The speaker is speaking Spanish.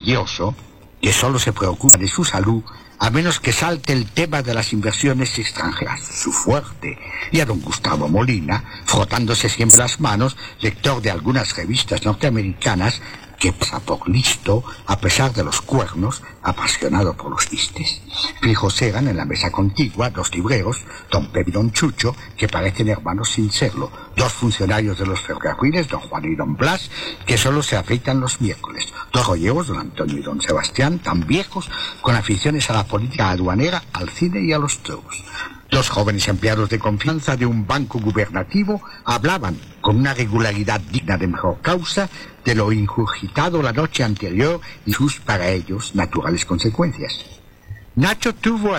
envidioso que solo se preocupa de su salud a menos que salte el tema de las inversiones extranjeras, su fuerte, y a don Gustavo Molina, frotándose siempre las manos, lector de algunas revistas norteamericanas, que pasa por listo, a pesar de los cuernos, apasionado por los vistes. Fijos eran en la mesa contigua dos libreros, don Pepe y don Chucho, que parecen hermanos sin serlo, dos funcionarios de los ferrocarriles, don Juan y don Blas, que solo se afeitan los miércoles, dos joyeros, don Antonio y don Sebastián, tan viejos, con aficiones a la política aduanera, al cine y a los toros. Los jóvenes empleados de confianza de un banco gubernativo hablaban, con una regularidad digna de mejor causa, de lo ingurgitado la noche anterior y sus, para ellos, naturales consecuencias. Nacho tuvo